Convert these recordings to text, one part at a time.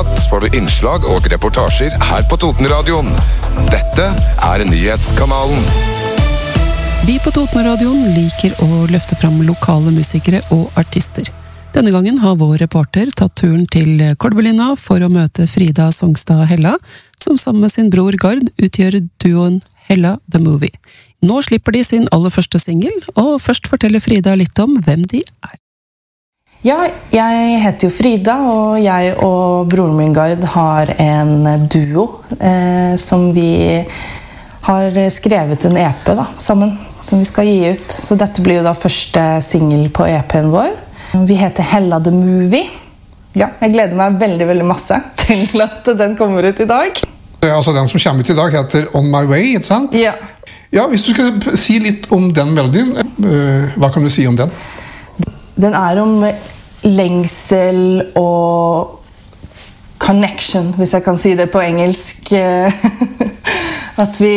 natt får du innslag og reportasjer her på Totenradioen. Dette nyhetskanalen. Vi på Totenradioen liker å løfte fram lokale musikere og artister. Denne gangen har vår reporter tatt turen til Kolbelina for å møte Frida Songstad Hella, som sammen med sin bror Gard utgjør duoen Hella The Movie. Nå slipper de sin aller første single, og først forteller Frida litt om hvem de er. Ja, jeg heter jo Frida, og jeg og broren min Gard har en duo som vi har skrevet en EP da, sammen, som vi skal gi ut. Så dette blir jo da første single på EP'en vår. Vi heter Hella The Movie. Ja, jeg gleder meg veldig, veldig masse til at den kommer ut i dag. Altså den som kommer ut i dag heter On My Way, ikke sant? Ja. Ja, hvis du skal si litt om den melodien, hva kan du si om den? Den er om lengsel og connection, hvis jeg kan si det på engelsk. At vi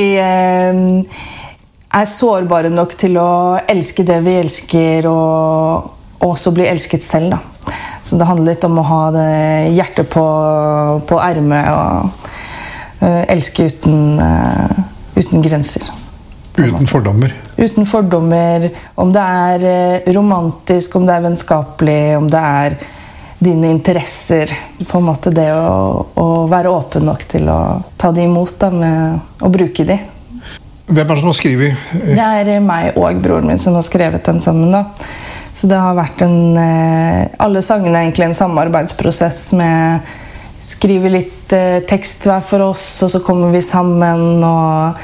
er sårbare nok til å elske det vi elsker, og også bli elsket selv, da. Så det handler litt om å ha det hjertet på ermet og elske uten grenser. Uten fordommer. Uten fordommer, om det er romantisk, om det er vennskapelig, om det er dine interesser. På en måte det å være åpen nok til å ta de imot da, med å bruke de. Hvem er det som har skrivet? Det er meg og broren min som har skrevet den sammen da. Så det har vært alle sangene er egentlig en samarbeidsprosess med skrive litt tekst hver for oss, og så kommer vi sammen og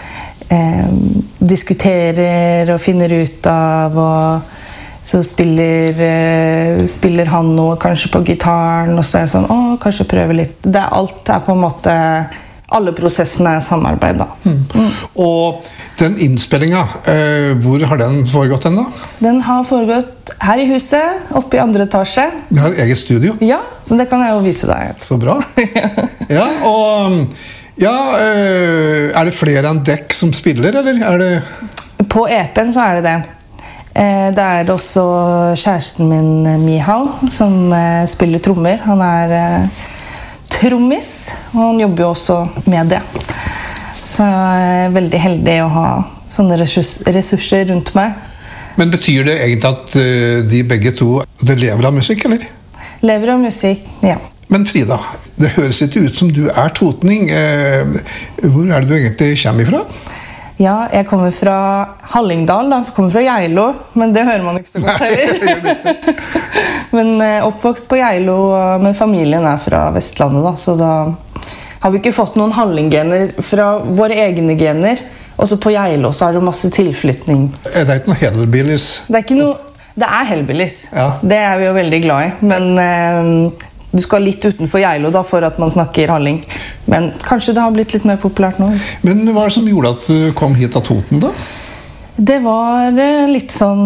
diskuterer og finner ut av, og så spiller han noe kanskje på gitaren, og så er jeg sånn, kanskje prøve litt. Alt er på en måte, alle prosessene er samarbeid da. Og den innspillingen, hvor har den foregått den da? Den har foregått her i huset, oppe i 2. etasje. Du har et eget studio? Ja, så det kan jeg jo vise deg. Så bra. Ja, og ja, er det flere enn dekk som spiller, eller er det? På EP'en så er det det. Det er det også kjæresten min, Mihal, som spiller trommer. Han er trommis, og han jobber jo også med det. Så jeg er veldig heldig å ha sånne ressurser rundt meg. Men betyr det egentlig at de begge to lever av musikk, eller? Lever av musikk, ja. Men Frida, det høres ikke ut som du er totning. Hvor er det du egentlig kommer ifra? Ja, jeg kommer fra Hallingdal, da. Jeg kommer fra Geilo, men det hører man ikke så godt heller. Men oppvokst på Geilo, men familien er fra Vestlandet, da, så da har vi ikke fått noen hallinggener fra våre egne gener. Også på Geilo så er det masse tilflytning. Det er ikke noe hellbillies? Det er hellbillies. Ja. Det er vi jo veldig glad i. Men du skal litt utenfor Geilo da, for at man snakker halling. Men kanskje det har blitt litt mer populært nå. Men hva er det som gjorde at du kom hit av Toten da? Det var litt sånn